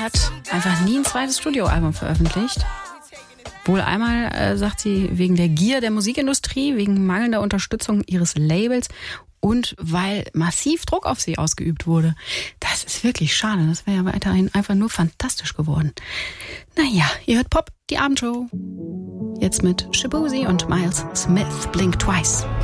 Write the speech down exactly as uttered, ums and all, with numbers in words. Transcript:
hat einfach nie ein zweites Studioalbum veröffentlicht. Wohl einmal, äh, sagt sie, wegen der Gier der Musikindustrie, wegen mangelnder Unterstützung ihres Labels und weil massiv Druck auf sie ausgeübt wurde. Das ist wirklich schade. Das wäre ja weiterhin einfach nur fantastisch geworden. Naja, ihr hört Pop, die Abendshow. Jetzt mit Shaboozey und Miles Smith, Blink Twice.